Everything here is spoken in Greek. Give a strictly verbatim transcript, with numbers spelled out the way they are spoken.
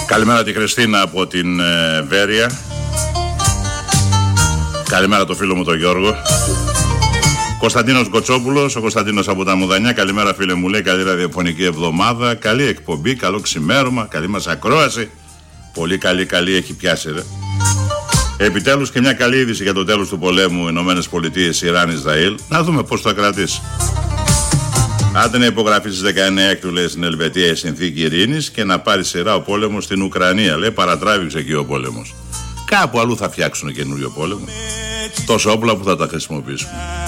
Καλημέρα τη Χριστίνα από την ε, Βέρεια. Καλημέρα το φίλο μου τον Γιώργο. Κωνσταντίνος Γκοτσόπουλος, ο Κωνσταντίνος από τα Μουδανιά. Καλημέρα φίλε μου, λέει, καλή ραδιοφωνική εβδομάδα. Καλή εκπομπή, καλό ξημέρωμα, καλή μας ακρόαση. Πολύ καλή, καλή έχει πιάσει ρε. Επιτέλους και μια καλή είδηση για το τέλος του πολέμου Ηνωμένες Πολιτείες, Ιράν, Ισραήλ. Να δούμε πώς θα κρατήσει. Άντε να υπογραφεί στις δεκαεννέα του, λέει, στην Ελβετία η συνθήκη ειρήνης και να πάρει σειρά ο πόλεμος στην Ουκρανία. Λέει, παρατράβηξε εκεί ο πόλεμος. Κάπου αλλού θα φτιάξουν καινούριο πόλεμο. Τόσα όπλα που θα τα χρησιμοποιήσουν.